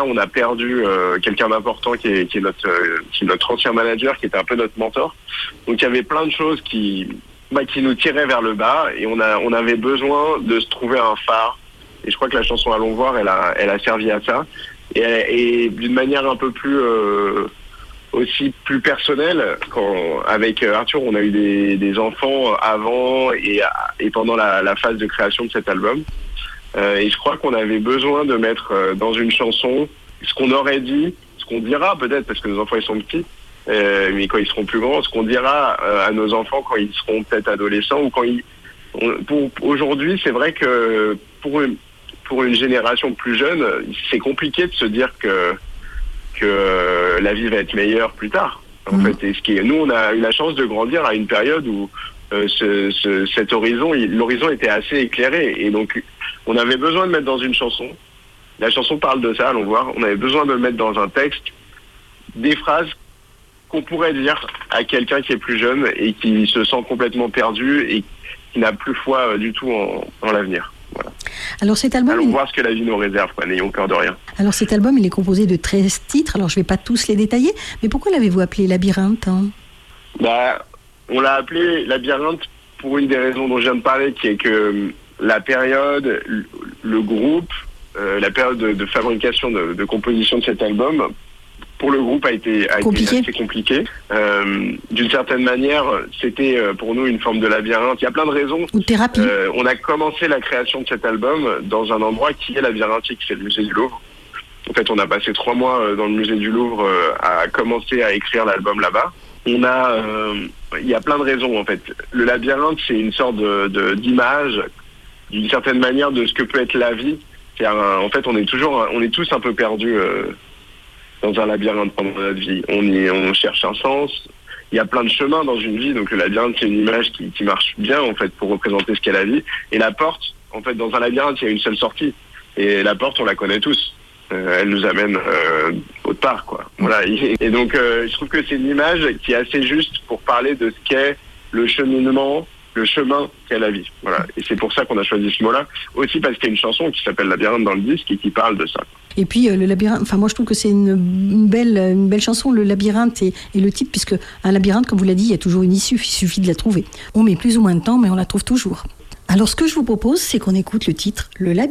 on a perdu quelqu'un d'important qui est notre ancien manager, qui était un peu notre mentor. Donc il y avait plein de choses qui nous tiraient vers le bas, et on avait besoin de se trouver un phare. Et je crois que la chanson Allons voir, elle a servi à ça. Et d'une manière un peu plus aussi plus personnelle, avec Arthur, on a eu des enfants avant et pendant la phase de création de cet album. Et je crois qu'on avait besoin de mettre dans une chanson ce qu'on aurait dit, ce qu'on dira peut-être, parce que nos enfants ils sont petits, mais quand ils seront plus grands, ce qu'on dira à nos enfants quand ils seront peut-être adolescents, ou pour aujourd'hui, c'est vrai que pour une génération plus jeune, c'est compliqué de se dire que la vie va être meilleure plus tard. En fait, et nous, on a eu la chance de grandir à une période où cet l'horizon était assez éclairé, et donc on avait besoin de mettre dans une chanson. La chanson parle de ça, allons voir. On avait besoin de mettre dans un texte des phrases qu'on pourrait dire à quelqu'un qui est plus jeune et qui se sent complètement perdu et qui n'a plus foi du tout en l'avenir. Voilà. Alors cet album, allons voir ce que la vie nous réserve, quoi. N'ayons peur de rien. Alors cet album, il est composé de 13 titres. Alors je ne vais pas tous les détailler, mais pourquoi l'avez-vous appelé Labyrinthe, hein? On l'a appelé Labyrinthe pour une des raisons dont je viens de parler, qui est que la période, le groupe, la période de fabrication, de composition de cet album, pour le groupe a été assez compliqué. D'une certaine manière, c'était pour nous une forme de labyrinthe. Il y a plein de raisons. Ou thérapie. On a commencé la création de cet album dans un endroit qui est labyrinthique, c'est le musée du Louvre. En fait, on a passé 3 mois dans le musée du Louvre à commencer à écrire l'album là-bas. Il y a plein de raisons, en fait. Le labyrinthe, c'est une sorte d'image, d'une certaine manière, de ce que peut être la vie. En fait, on est tous un peu perdus dans un labyrinthe pendant notre vie. On cherche un sens. Il y a plein de chemins dans une vie, donc le labyrinthe, c'est une image qui marche bien, en fait, pour représenter ce qu'est la vie. Et la porte, en fait, dans un labyrinthe, il y a une seule sortie. Et la porte, on la connaît tous. Elle nous amène autre part, quoi. Voilà. Et donc, je trouve que c'est une image qui est assez juste pour parler de ce qu'est le cheminement, le chemin qu'est la vie. Voilà. Et c'est pour ça qu'on a choisi ce mot-là. Aussi parce qu'il y a une chanson qui s'appelle Labyrinthe dans le disque et qui parle de ça. Et puis le labyrinthe, enfin moi je trouve que c'est une belle chanson, le labyrinthe et le titre, puisque un labyrinthe, comme vous l'avez dit, il y a toujours une issue, il suffit de la trouver. On met plus ou moins de temps, mais on la trouve toujours. Alors ce que je vous propose, c'est qu'on écoute le titre, le labyrinthe.